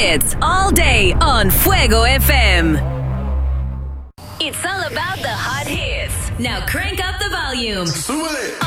hits all day on Fuego FM. It's all about the hot hits. Now crank up the volume. Súbele.